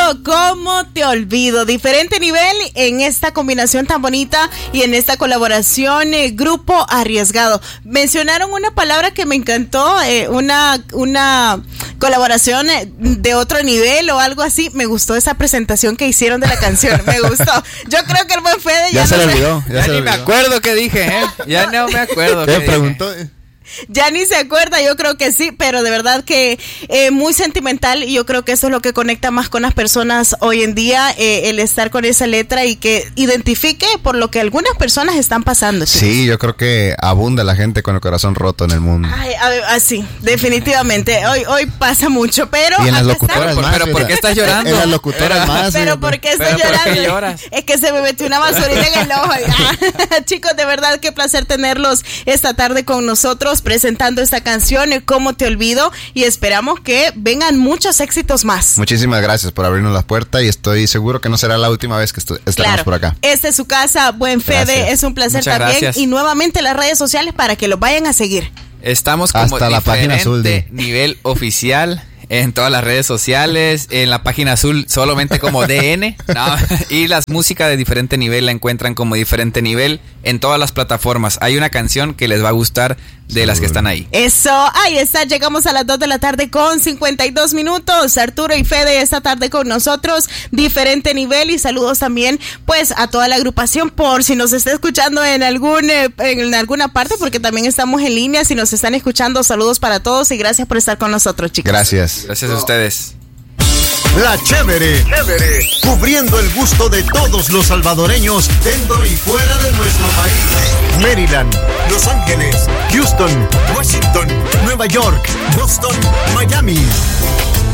¿Cómo te olvido? Diferente nivel en esta combinación tan bonita y en esta colaboración, Grupo Arriesgado. Mencionaron una palabra que me encantó, una colaboración de otro nivel o algo así. Me gustó esa presentación que hicieron de la canción, me gustó. Yo creo que el buen Fede ya se le olvidó. Ya ni me acuerdo qué dije, Ya no me acuerdo. ¿Qué preguntó? Ya ni se acuerda, yo creo que sí, pero de verdad que muy sentimental, y yo creo que eso es lo que conecta más con las personas hoy en día, el estar con esa letra y que identifique por lo que algunas personas están pasando. Chicos. Sí, yo creo que abunda la gente con el corazón roto en el mundo. Ay, sí, definitivamente, hoy pasa mucho, pero... Y en las locutoras más. Pero ¿por qué estás llorando? En las locutoras más. Pero ¿por qué estás llorando? ¿Por qué lloras? Es que se me metió una basurita en el ojo. Chicos, de verdad qué placer tenerlos esta tarde con nosotros, presentando esta canción, ¿Cómo te olvido? Y esperamos que vengan muchos éxitos más. Muchísimas gracias por abrirnos la puerta y estoy seguro que no será la última vez que estaremos por acá. Esta es su casa, buen Fede, gracias. es un placer Muchas también. gracias. Y nuevamente las redes sociales para que los vayan a seguir. Estamos como hasta la página azul de nivel oficial en todas las redes sociales, en la página azul solamente como DN, ¿no? Y las músicas de Diferente Nivel la encuentran como Diferente Nivel en todas las plataformas. Hay una canción que les va a gustar de las que están ahí. Eso, ahí está, llegamos a las 2 de la tarde con 52 minutos. Arturo y Fede esta tarde con nosotros, Diferente Nivel, y saludos también pues a toda la agrupación por si nos está escuchando en alguna parte, porque también estamos en línea. Si nos están escuchando, saludos para todos y gracias por estar con nosotros, chicos. Gracias. Gracias a ustedes. La Chévere, cubriendo el gusto de todos los salvadoreños dentro y fuera de nuestro país. Maryland, Los Ángeles, Houston, Washington, Nueva York, Boston, Miami.